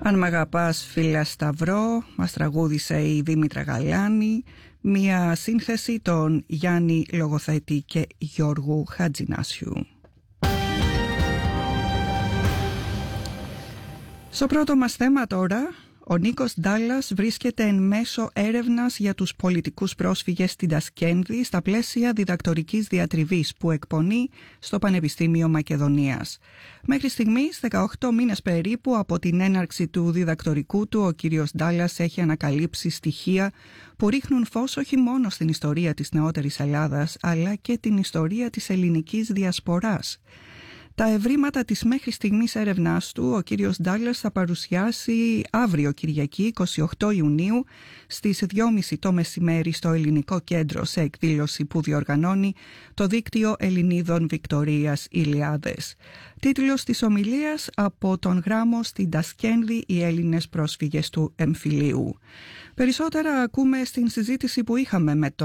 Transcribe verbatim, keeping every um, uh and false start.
Αν μ' αγαπάς φίλα Σταυρό, μας τραγούδισε η Δήμητρα Γαλάνη, μια σύνθεση των Γιάννη Λογοθέτη και Γιώργου Χατζηνάσιου. Στο πρώτο μας θέμα τώρα, ο Νίκος Ντάλλας βρίσκεται εν μέσω έρευνας για τους πολιτικούς πρόσφυγες στην Τασκένδη στα πλαίσια διδακτορικής διατριβής που εκπονεί στο Πανεπιστήμιο Μακεδονίας. Μέχρι στιγμής, δεκαοκτώ μήνες περίπου από την έναρξη του διδακτορικού του, ο κύριος Ντάλλας έχει ανακαλύψει στοιχεία που ρίχνουν φως όχι μόνο στην ιστορία της νεότερης Ελλάδας, αλλά και την ιστορία της ελληνικής διασποράς. Τα ευρήματα της μέχρι στιγμής έρευνάς του ο κύριος Ντάλλας θα παρουσιάσει αύριο Κυριακή εικοστή όγδοη Ιουνίου στις δυόμιση το μεσημέρι στο Ελληνικό Κέντρο σε εκδήλωση που διοργανώνει το Δίκτυο Ελληνίδων Βικτωρίας Ηλιάδες. Τίτλος της ομιλίας «Από τον γράμμο στην Τασκένδη οι Έλληνες πρόσφυγες του εμφυλίου». Περισσότερα ακούμε στην συζήτηση που είχαμε με τον